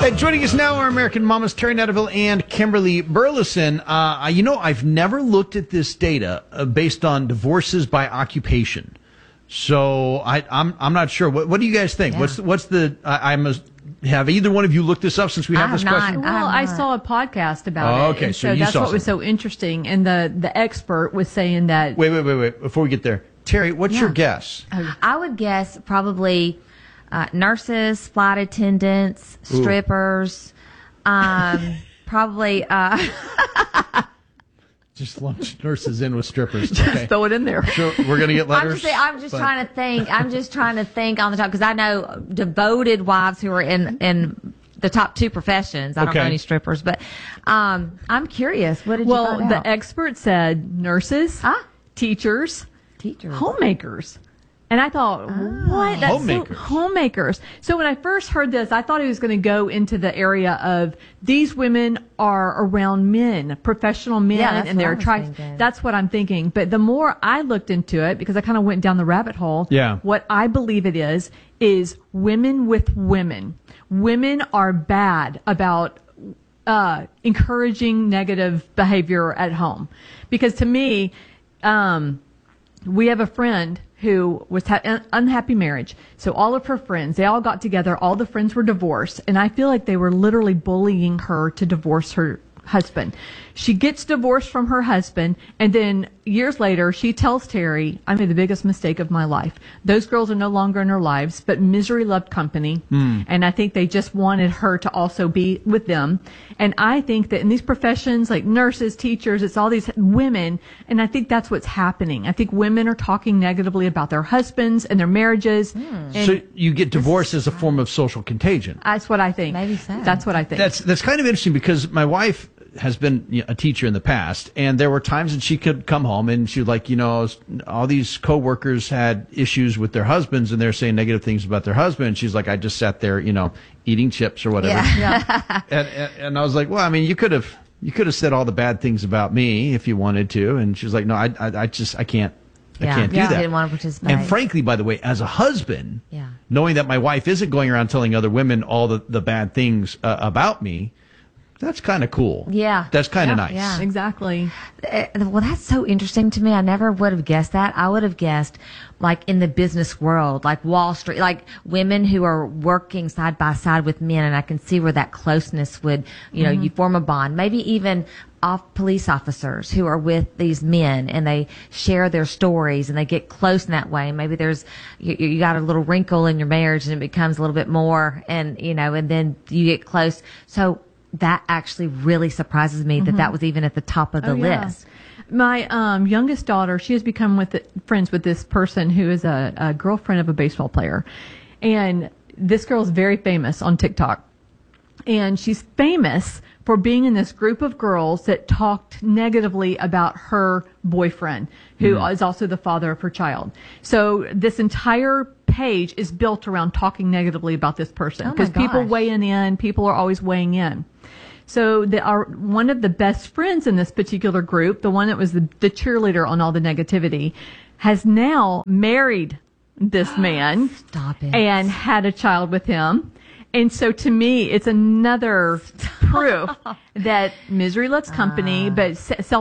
Joining us now are American Mamas Terry Netterville and Kimberly Burleson. I've never looked at this data based on divorces by occupation, so I'm not sure. What do you guys think? Yeah. What's the? Have either one of you looked this up since we have this question? Well, I saw a podcast about it. Okay, and so you that's saw what was something. so interesting. And the expert was saying that. Wait. Before we get there, Terry, what's your guess? I would guess probably nurses, flight attendants, strippers, probably. Just lump nurses in with strippers. Just Okay. throw it in there. So we're gonna get letters. I'm just trying to think. I'm just trying to think on the top because I know devoted wives who are in the top two professions. I don't know any strippers, but I'm curious. What did you find the out? expert said nurses, teachers, homemakers. And I thought, what? That's Homemakers. Homemakers. So when I first heard this, I thought he was going to go into the area of these women are around men, professional men, that's and what I they're was attracted. thinking. That's what I'm thinking. But the more I looked into it, because I kind of went down the rabbit hole, what I believe it is women with women. Women are bad about encouraging negative behavior at home. Because to me, we have a friend who was unhappy marriage. So all of her friends, they all got together. All the friends were divorced. And I feel like they were literally bullying her to divorce her husband. She gets divorced from her husband. And then years later, she tells Terry, I made the biggest mistake of my life. Those girls are no longer in her lives, but misery loved company. And I think they just wanted her to also be with them. And I think that in these professions like nurses, teachers, it's all these women. And I think that's what's happening. I think women are talking negatively about their husbands and their marriages. And So you get divorced as a form of social contagion. that's what I think. Maybe so. That's what I think. That's kind of interesting because my wife has been a teacher in the past, and there were times that she could come home and she would all these coworkers had issues with their husbands and they're saying negative things about their husband. And she's like, I just sat there, eating chips or whatever. Yeah. And I was like, well, I mean, you could have said all the bad things about me if you wanted to. And she was like, no, I can't. I can't do that. Didn't want to participate. And frankly, by the way, as a husband, knowing that my wife isn't going around telling other women all the bad things about me, that's kind of cool. Yeah. That's kind of nice. Yeah. Exactly. Well, that's so interesting to me. I never would have guessed that. I would have guessed, like, in the business world, like Wall Street, like women who are working side by side with men, and I can see where that closeness would, you form a bond. Maybe even police officers who are with these men and they share their stories and they get close in that way. Maybe there's, you got a little wrinkle in your marriage and it becomes a little bit more and, and then you get close. So that actually really surprises me that was even at the top of the list. My youngest daughter, she has become friends with this person who is a girlfriend of a baseball player. And this girl is very famous on TikTok. And she's famous for being in this group of girls that talked negatively about her boyfriend, who is also the father of her child. So this entire page is built around talking negatively about this person. Because people weighing in, people are always weighing in. So one of the best friends in this particular group, the one that was the cheerleader on all the negativity, has now married this man. Stop it. And had a child with him. And so to me, it's another proof that misery loves company, but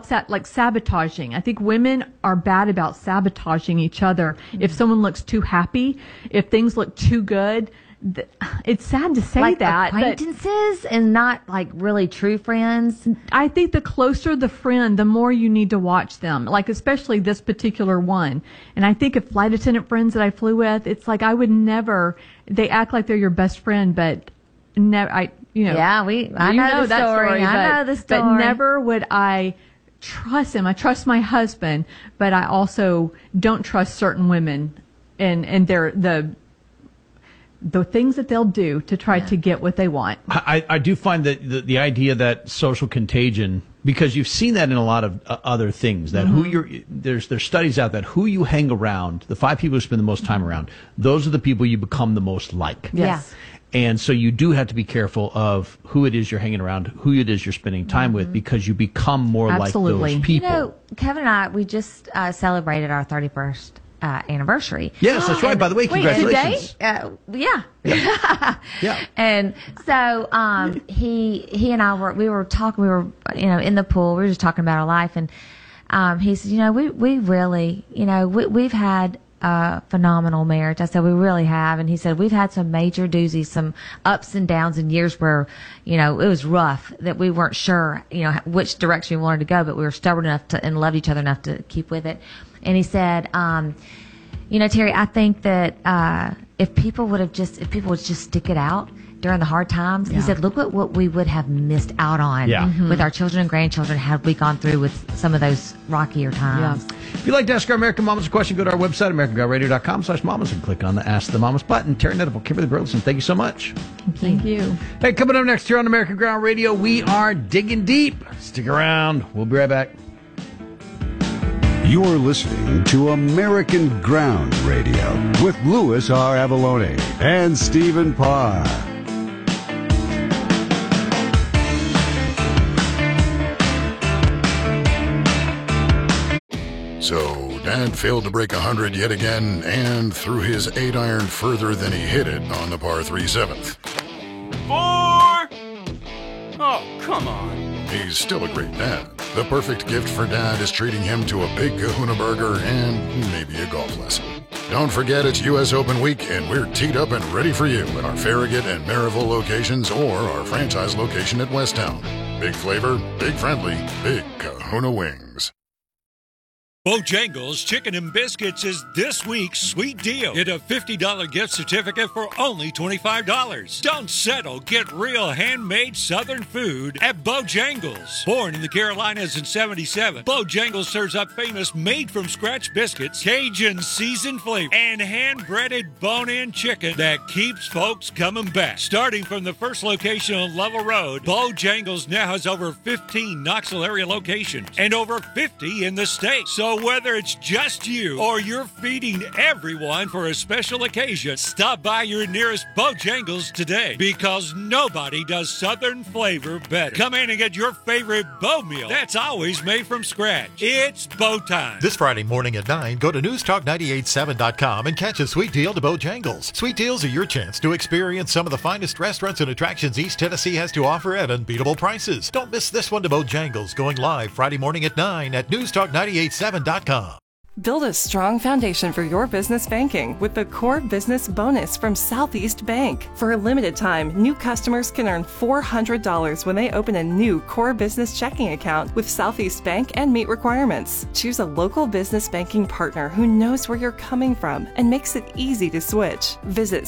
sabotaging. I think women are bad about sabotaging each other. If someone looks too happy, if things look too good, it's sad to say like that. Acquaintances and not like really true friends. I think the closer the friend, the more you need to watch them. Like especially this particular one. And I think of flight attendant friends that I flew with, it's like I would never. They act like they're your best friend, but never. I know the story. I know the story. But never would I trust him. I trust my husband, but I also don't trust certain women and the things that they'll do to try to get what they want. I do find that the idea that social contagion, because you've seen that in a lot of other things, that there's studies out that who you hang around, the 5 people who spend the most time around, those are the people you become the most like. Yes. And so you do have to be careful of who it is you're hanging around, who it is you're spending time with, because you become more like those people. Kevin and I, we just celebrated our 31st anniversary. Yes, that's right. By the way, congratulations. Yeah. Yeah. And so he and I we were talking. We were in the pool. We were just talking about our life, and he said, we really, we've had a phenomenal marriage. I said, we really have. And he said, we've had some major doozies, some ups and downs in years where, it was rough, that we weren't sure, which direction we wanted to go, but we were stubborn enough and loved each other enough to keep with it. And he said, Terry, I think that if people would just stick it out during the hard times, he said, look at what we would have missed out on with our children and grandchildren had we gone through with some of those rockier times. Yeah. If you'd like to ask our American Mamas a question, go to our website, AmericanGuideRadio.com/mamas, and click on the Ask the Mamas button. Terry Nettle, Kimberly Burleson, thank you so much. Thank you. Hey, coming up next here on American Ground Radio, we are digging deep. Stick around. We'll be right back. You're listening to American Ground Radio with Louis R. Avalone and Stephen Parr. So, Dad failed to break 100 yet again and threw his 8-iron further than he hit it on the par 3 7th. 4! Oh, come on. He's still a great dad. The perfect gift for Dad is treating him to a big kahuna burger and maybe a golf lesson. Don't forget it's U.S. Open Week, and we're teed up and ready for you at our Farragut and Maryville locations or our franchise location at Westtown. Big flavor, big friendly, big kahuna wings. Bojangles Chicken and Biscuits is this week's sweet deal. Get a $50 gift certificate for only $25. Don't settle. Get real handmade Southern food at Bojangles. Born in the Carolinas in '77, Bojangles serves up famous made-from-scratch biscuits, Cajun seasoned flavor, and hand-breaded bone-in chicken that keeps folks coming back. Starting from the first location on Level Road, Bojangles now has over 15 Knoxville area locations and over 50 in the state. So whether it's just you or you're feeding everyone for a special occasion, stop by your nearest Bojangles today, because nobody does Southern flavor better. Come in and get your favorite Bo meal that's always made from scratch. It's Bo time. This Friday morning at 9, go to newstalk987.com and catch a sweet deal to Bojangles. Sweet deals are your chance to experience some of the finest restaurants and attractions East Tennessee has to offer at unbeatable prices. Don't miss this one to Bojangles, going live Friday morning at 9 at newstalk987.com. Build a strong foundation for your business banking with the Core Business Bonus from Southeast Bank. For a limited time, new customers can earn $400 when they open a new Core Business checking account with Southeast Bank and meet requirements. Choose a local business banking partner who knows where you're coming from and makes it easy to switch. Visit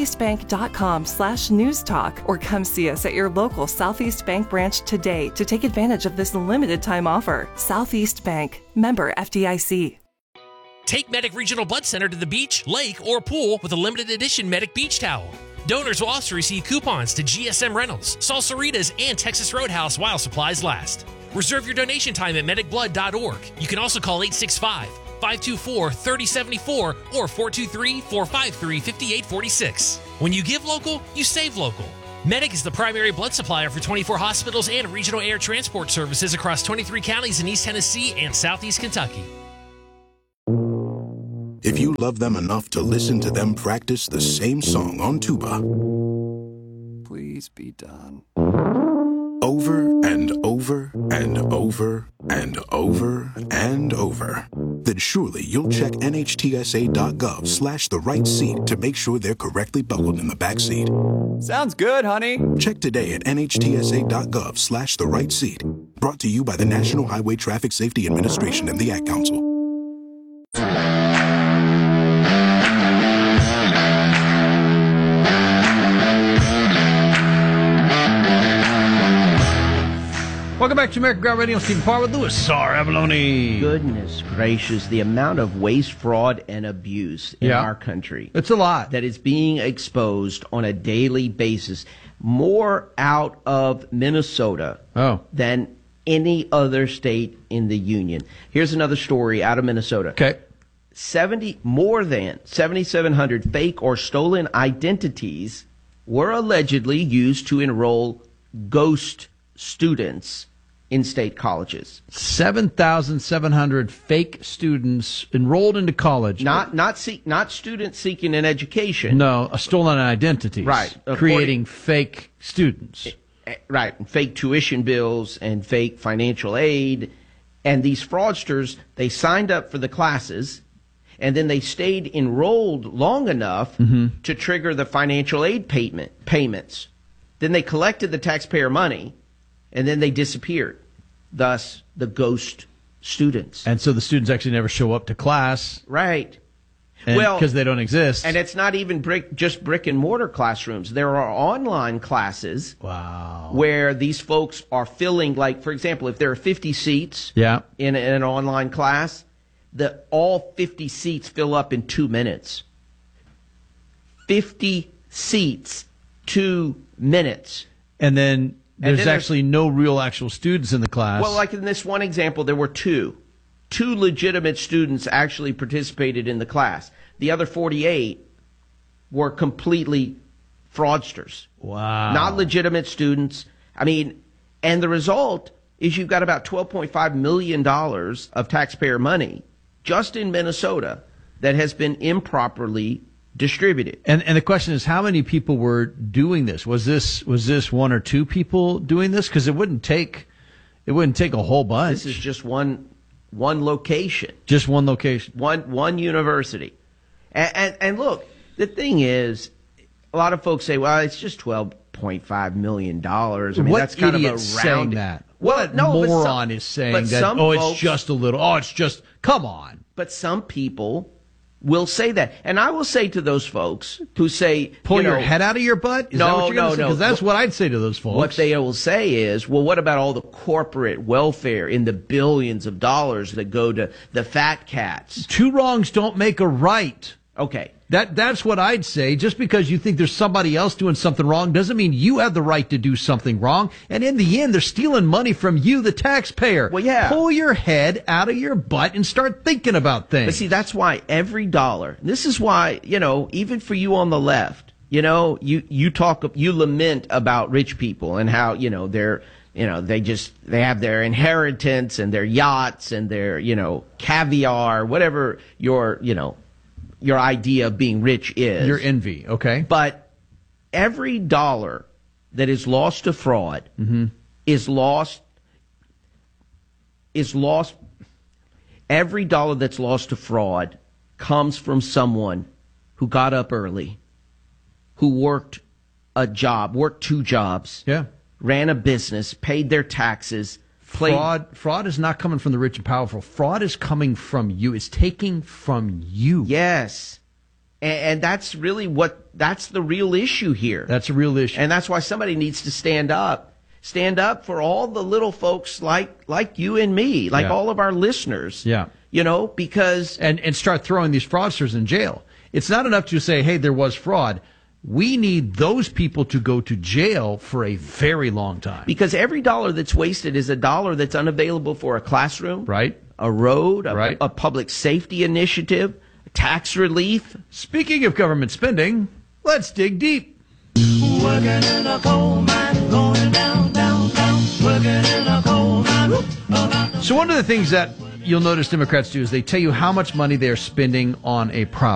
southeastbank.com/newstalk or come see us at your local Southeast Bank branch today to take advantage of this limited time offer. Southeast Bank, member FDIC. Take Medic Regional Blood Center to the beach, lake, or pool with a limited edition Medic Beach Towel. Donors will also receive coupons to GSM Rentals, Salsaritas, and Texas Roadhouse while supplies last. Reserve your donation time at medicblood.org. You can also call 865-524-3074 or 423-453-5846. When you give local, you save local. Medic is the primary blood supplier for 24 hospitals and regional air transport services across 23 counties in East Tennessee and Southeast Kentucky. If you love them enough to listen to them practice the same song on tuba, please be done. Over and over and over and over and over, then surely you'll check NHTSA.gov/the right seat to make sure they're correctly buckled in the back seat. Sounds good, honey. Check today at NHTSA.gov/the right seat. Brought to you by the National Highway Traffic Safety Administration and the Ad Council. Welcome back to American Ground Radio. Stephen Parr with Louis R. Avalone. Goodness gracious, the amount of waste, fraud, and abuse in our country. It's a lot. That is being exposed on a daily basis. More out of Minnesota than any other state in the union. Here's another story out of Minnesota. Okay. More than 7,700 fake or stolen identities were allegedly used to enroll ghost students in-state colleges. 7,700 fake students enrolled into college. Not students seeking an education. No, stolen identities. Right. Creating fake students. Right. Fake tuition bills and fake financial aid. And these fraudsters, they signed up for the classes, and then they stayed enrolled long enough to trigger the financial aid payments. Then they collected the taxpayer money, and then they disappeared. Thus, the ghost students. And so the students actually never show up to class. Right. Well, because they don't exist. And it's not even just brick and mortar classrooms. There are online classes. Wow. Where these folks are filling, like, for example, if there are 50 seats in an online class, all 50 seats fill up in 2 minutes. 50 seats, 2 minutes. And then there's actually no real actual students in the class. Well, like in this one example, there were two. 2 legitimate students actually participated in the class. The other 48 were completely fraudsters. Wow. Not legitimate students. I mean, and the result is you've got about $12.5 million of taxpayer money just in Minnesota that has been improperly distributed. And the question is, how many people were doing this? Was this 1 or 2 people doing this? Because it wouldn't take a whole bunch. This is just one location. Just one location. One university. And look, the thing is, a lot of folks say, well, it's just $12.5 million. I mean, what that's kind of a round. Saying that? Well, what moron is saying that, it's just a little, it's just, come on. But some people will say that. And I will say to those folks who say, pull your head out of your butt? Is that what you're gonna say? Because that's what I'd say to those folks. What they will say is, well, what about all the corporate welfare in the billions of dollars that go to the fat cats? 2 wrongs don't make a right. Okay. That's what I'd say. Just because you think there's somebody else doing something wrong doesn't mean you have the right to do something wrong. And in the end, they're stealing money from you, the taxpayer. Well, yeah. Pull your head out of your butt and start thinking about things. But see, that's why every dollar, this is why, even for you on the left, you lament about rich people and how, they have their inheritance and their yachts and their, caviar, whatever your idea of being rich is. Your envy, okay. But every dollar that is lost to fraud is lost. Every dollar that's lost to fraud comes from someone who got up early, who worked 2 jobs, ran a business, paid their taxes. Fraud is not coming from the rich and powerful. Fraud is coming from you. It's taking from you. Yes. And that's really that's the real issue here. That's a real issue. And that's why somebody needs to stand up. Stand up for all the little folks like you and me, like all of our listeners. Yeah. Because... And start throwing these fraudsters in jail. It's not enough to say, hey, there was fraud. We need those people to go to jail for a very long time. Because every dollar that's wasted is a dollar that's unavailable for a classroom, right? A road, a public safety initiative, tax relief. Speaking of government spending, let's dig deep. Working in a coal mine, going down, down, down, working in a coal mine. So one of the things that you'll notice Democrats do is they tell you how much money they're spending on a problem.